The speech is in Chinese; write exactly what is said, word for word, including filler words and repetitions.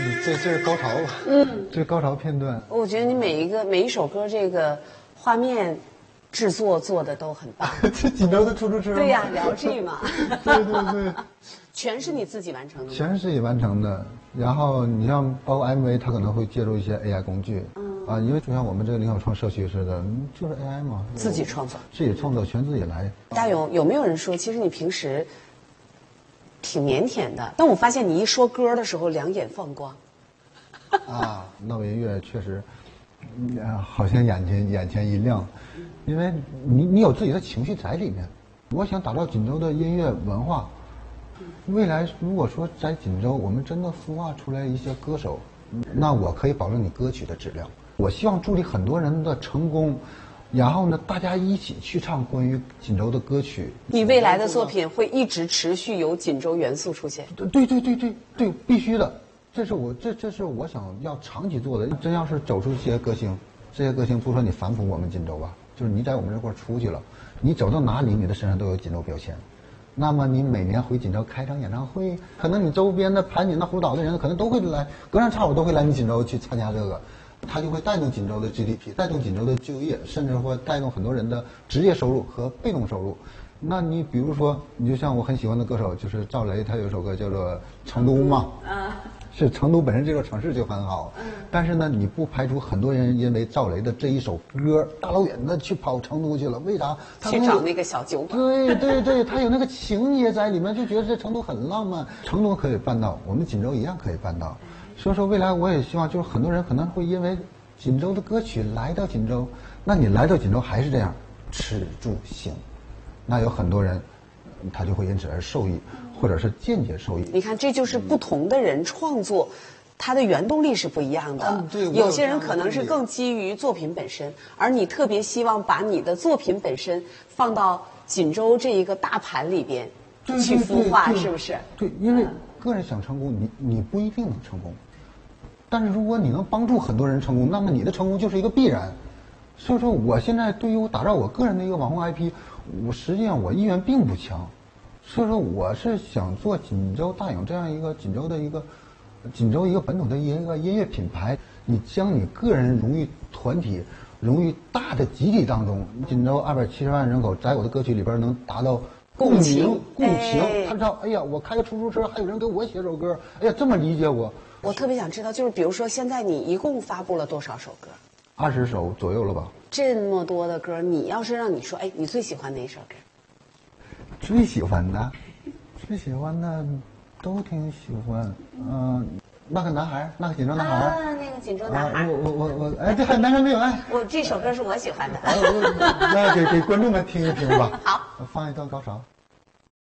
这这是高潮，嗯，这是高潮片段。 我觉得你每一个每一首歌这个画面制作做的都很棒。 这锦州的出租车。 对呀，辽剧嘛。 对对对， 全是你自己完成的。 全是自己完成的。然后你像包括 M V， 它可能会借助一些 A I 工具。嗯。啊，因为就像我们这个林小创社区似的，就是 A I 嘛。 自己创作。 自己创作，全自己来。 大勇，有没有人说，其实你平时挺腼腆的，但我发现你一说歌的时候，两眼放光。 啊，闹音乐确实，呃，好像眼前眼前一亮，因为你你有自己的情绪在里面。我想打造锦州的音乐文化，未来如果说在锦州我们真的孵化出来一些歌手，那我可以保证你歌曲的质量。我希望助力很多人的成功，然后呢，大家一起去唱关于锦州的歌曲。 你未来的作品会一直持续有锦州元素出现？ 对对对对对，必须的。这是我这这是我想要长期做的。真要是走出这些歌星，这些歌星不说你反哺我们锦州吧，就是你在我们这块出去了，你走到哪里，你的身上都有锦州标签。那么你每年回锦州开场演唱会，可能你周边的盘锦的葫芦岛的人可能都会来，隔三差五都会来你锦州去参加这个，它就会带动锦州的 G D P， 带动锦州的就业，甚至会带动很多人的职业收入和被动收入。那你比如说，你就像我很喜欢的歌手，就是赵雷，他有一首歌叫做《成都》嘛。啊。是成都本身这座城市就很好，嗯，但是呢，你不排除很多人因为赵雷的这一首歌，大老远的去跑成都去了。为啥？他去找那个小酒馆。 对对对，他有那个情节在里面，就觉得这成都很浪漫。成都可以办到，我们锦州一样可以办到。所以说，未来我也希望，就是很多人可能会因为锦州的歌曲来到锦州，那你来到锦州还是这样，吃住行，那有很多人，他就会因此而受益。或者是间接受益。 你看，这就是不同的人创作，它的原动力是不一样的。 嗯，对。 有些人可能是更基于作品本身，而你特别希望把你的作品本身放到锦州这一个大盘里边去孵化，是不是？ 对，因为个人想成功，你你不一定能成功，但是如果你能帮助很多人成功，那么你的成功就是一个必然。所以说，我现在对于我打造我个人的一个网红 I P， 我实际上我意愿并不强。所以说，我是想做锦州大勇这样一个锦州的一个，锦州一个本土的一个音乐品牌。你将你个人融于团体，融于大的集体当中。锦州二百七十万人口，在我的歌曲里边能达到共鸣、共情。他知道，哎呀，我开个出租车，还有人给我写首歌，哎呀，这么理解我。 我特别想知道，就是比如说，现在你一共发布了多少首歌？ 二十首左右了吧？ 这么多的歌，你要是让你说，哎，你最喜欢哪一首歌？ 最喜欢的，最喜欢的都挺喜欢。嗯、呃，那个男孩，那个锦州男孩。 啊，那个锦州男孩。 啊、我我我我，哎，这还男生没有爱。 我这首歌是我喜欢的。 那给给观众们听一听吧。 好， 放一段高潮。